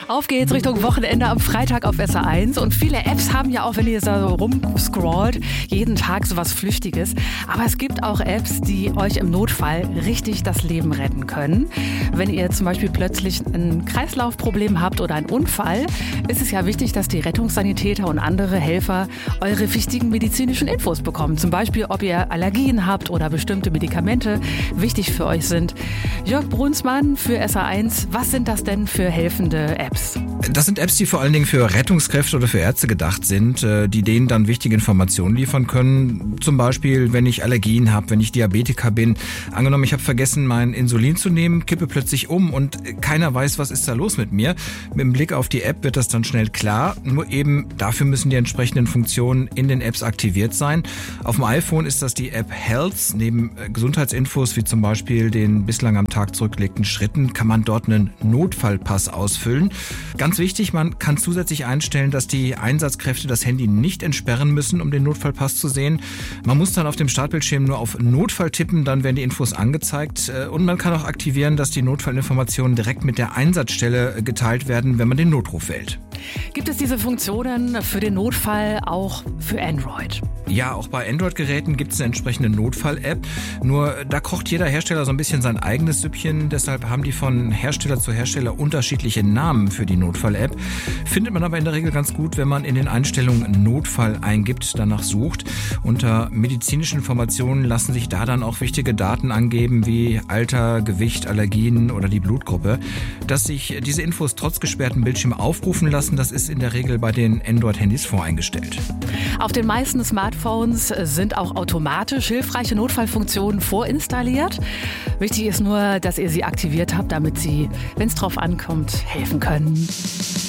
Auf geht's Richtung Wochenende am Freitag auf SR1. Und viele Apps haben ja auch, wenn ihr so rumscrollt, jeden Tag sowas Flüchtiges. Aber es gibt auch Apps, die euch im Notfall richtig das Leben retten können. Wenn ihr zum Beispiel plötzlich ein Kreislaufproblem habt oder einen Unfall, ist es ja wichtig, dass die Rettungssanitäter und andere Helfer eure wichtigen medizinischen Infos bekommen. Zum Beispiel, ob ihr Allergien habt oder bestimmte Medikamente wichtig für euch sind. Jörg Brunsmann für SR1, was sind das denn für helfende Apps? Das sind Apps, die vor allen Dingen für Rettungskräfte oder für Ärzte gedacht sind, die denen dann wichtige Informationen liefern können. Zum Beispiel, wenn ich Allergien habe, wenn ich Diabetiker bin. Angenommen, ich habe vergessen, mein Insulin zu nehmen, kippe plötzlich um und keiner weiß, was ist da los mit mir. Mit dem Blick auf die App wird das dann schnell klar. Nur eben dafür müssen die entsprechenden Funktionen in den Apps aktiviert sein. Auf dem iPhone ist das die App Health. Neben Gesundheitsinfos wie zum Beispiel den bislang am Tag zurückgelegten Schritten kann man dort einen Notfallpass ausfüllen. Ganz wichtig, man kann zusätzlich einstellen, dass die Einsatzkräfte das Handy nicht entsperren müssen, um den Notfallpass zu sehen. Man muss dann auf dem Startbildschirm nur auf Notfall tippen, dann werden die Infos angezeigt. Und man kann auch aktivieren, dass die Notfallinformationen direkt mit der Einsatzstelle geteilt werden, wenn man den Notruf wählt. Gibt es diese Funktionen für den Notfall auch für Android? Ja, auch bei Android-Geräten gibt es eine entsprechende Notfall-App. Nur da kocht jeder Hersteller so ein bisschen sein eigenes Süppchen. Deshalb haben die von Hersteller zu Hersteller unterschiedliche Namen für die Notfall-App. Findet man aber in der Regel ganz gut, wenn man in den Einstellungen Notfall eingibt, danach sucht. Unter medizinischen Informationen lassen sich da dann auch wichtige Daten angeben, wie Alter, Gewicht, Allergien oder die Blutgruppe. Dass sich diese Infos trotz gesperrtem Bildschirm aufrufen lassen, das ist in der Regel bei den Android-Handys voreingestellt. Auf den meisten Smartphones sind auch automatisch hilfreiche Notfallfunktionen vorinstalliert. Wichtig ist nur, dass ihr sie aktiviert habt, damit sie, wenn es drauf ankommt, helfen können.